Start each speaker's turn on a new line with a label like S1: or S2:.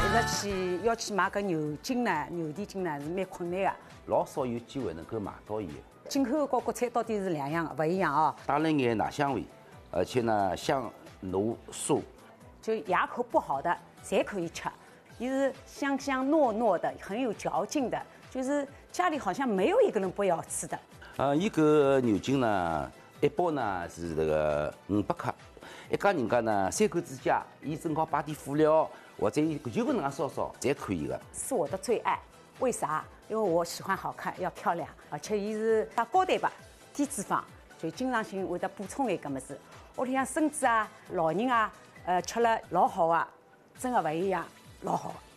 S1: 要去买个牛筋呢，牛蹄筋呢是蛮困难的，
S2: 老少有机会能够买到伊的。
S1: 进口和国产到底是两样的，不一样啊。
S2: 带了眼奶香味，而且呢香浓酥。
S1: 就牙口不好的侪可以吃，也是香香糯糯的，很有嚼劲的，就是家里好像没有一个人不要吃的。
S2: 伊搿牛筋呢，一包呢是这个500克，一家人家呢3口之家，伊正好摆点辅料或者就搿能样烧烧，侪可以的。
S1: 是我的最爱，为啥？因为我喜欢好看，要漂亮，而且伊是打高蛋白、低脂肪，所以经常性会得补充眼搿么子。屋里向孙子啊、老人啊，吃了老好啊，真的勿一样，老好。